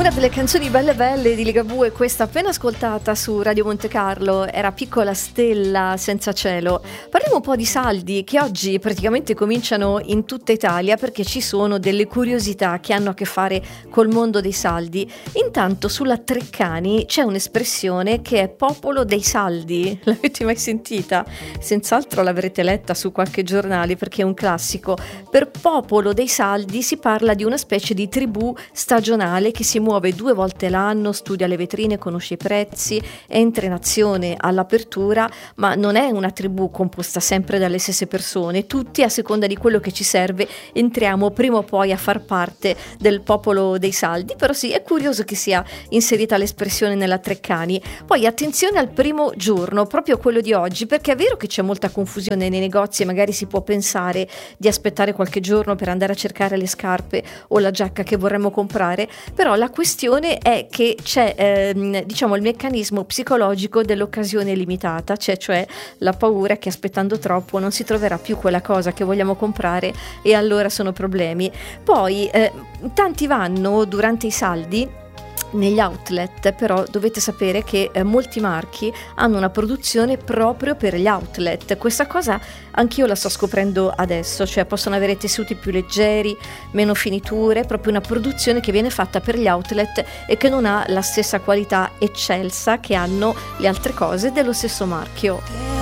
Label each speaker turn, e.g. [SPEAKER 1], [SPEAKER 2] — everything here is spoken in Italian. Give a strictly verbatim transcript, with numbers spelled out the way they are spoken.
[SPEAKER 1] Una delle canzoni belle belle di Ligabue, questa appena ascoltata su Radio Monte Carlo, era Piccola stella senza cielo. Parliamo un po' di saldi che oggi praticamente cominciano in tutta Italia, perché ci sono delle curiosità che hanno a che fare col mondo dei saldi. Intanto sulla Treccani c'è un'espressione che è popolo dei saldi. L'avete mai sentita? Senz'altro l'avrete letta su qualche giornale, perché è un classico. Per popolo dei saldi si parla di una specie di tribù stagionale che si muove due volte l'anno, studia le vetrine, conosce i prezzi, entra in azione all'apertura, ma non è una tribù composta sempre dalle stesse persone. Tutti, a seconda di quello che ci serve, entriamo prima o poi a far parte del popolo dei saldi. Però sì, è curioso che sia inserita l'espressione nella Treccani. Poi attenzione al primo giorno, proprio quello di oggi, perché è vero che c'è molta confusione nei negozi e magari si può pensare di aspettare qualche giorno per andare a cercare le scarpe o la giacca che vorremmo comprare, però la questione è che c'è ehm, diciamo il meccanismo psicologico dell'occasione limitata, c'è cioè la paura che aspettando troppo non si troverà più quella cosa che vogliamo comprare e allora sono problemi. Poi eh, tanti vanno durante i saldi negli outlet, però dovete sapere che eh, molti marchi hanno una produzione proprio per gli outlet. Questa cosa anch'io la sto scoprendo adesso, cioè possono avere tessuti più leggeri, meno finiture, proprio una produzione che viene fatta per gli outlet e che non ha la stessa qualità eccelsa che hanno le altre cose dello stesso marchio.